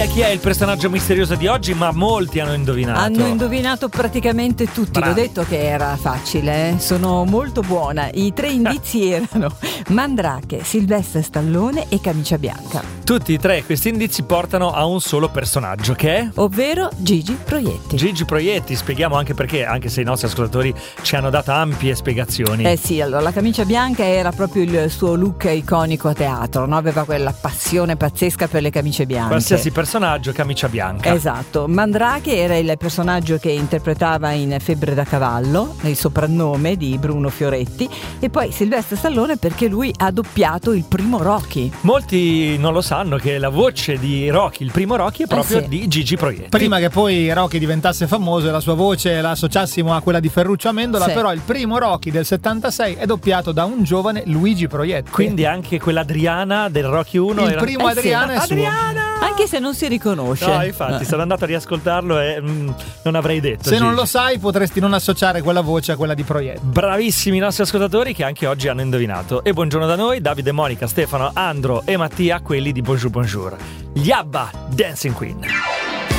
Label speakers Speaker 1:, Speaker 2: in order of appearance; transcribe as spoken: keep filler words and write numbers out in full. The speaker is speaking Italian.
Speaker 1: è, chi è il personaggio misterioso di oggi? Ma molti hanno indovinato.
Speaker 2: Hanno indovinato praticamente tutti.
Speaker 1: Bravi.
Speaker 2: L'ho detto che era facile, eh? Sono molto buona. I tre indizi erano Mandrake, Sylvester Stallone e Camicia Bianca.
Speaker 1: Tutti e tre questi indizi portano a un solo personaggio, che è?
Speaker 2: Ovvero Gigi Proietti.
Speaker 1: Gigi Proietti. Spieghiamo anche perché, anche se i nostri ascoltatori ci hanno dato ampie spiegazioni.
Speaker 2: Eh sì, allora la camicia bianca era proprio il suo look iconico a teatro, no? Aveva quella passione pazzesca per le camicie bianche.
Speaker 1: Qualsiasi personaggio, camicia bianca.
Speaker 2: Esatto. Mandrake era il personaggio che interpretava in Febbre da cavallo, il soprannome di Bruno Fioretti, e poi Sylvester Stallone perché lui ha doppiato il primo Rocky.
Speaker 1: Molti non lo sanno che la voce di Rocky, il primo Rocky, è proprio
Speaker 2: Eh sì.
Speaker 1: di Gigi Proietti.
Speaker 3: Prima che poi Rocky diventasse famoso e la sua voce la associassimo a quella di Ferruccio Amendola,
Speaker 2: Sì.
Speaker 3: però il primo Rocky del settantasei è doppiato da un giovane Luigi Proietti.
Speaker 1: Quindi anche quell'Adriana del Rocky uno
Speaker 3: il
Speaker 1: era...
Speaker 3: primo
Speaker 2: Eh sì.
Speaker 3: Adriano è suo.
Speaker 1: Adriana!
Speaker 2: Anche se non si riconosce.
Speaker 1: No, infatti, sono andato a riascoltarlo e mm, non avrei detto.
Speaker 3: Se non
Speaker 1: Gigi.
Speaker 3: lo sai potresti non associare quella voce a quella di Proietti.
Speaker 1: Bravissimi i nostri ascoltatori che anche oggi hanno indovinato. E buongiorno da noi, Davide, Monica, Stefano, Andro e Mattia, quelli di Bonjour Bonjour. Gli ABBA, Dancing Queen.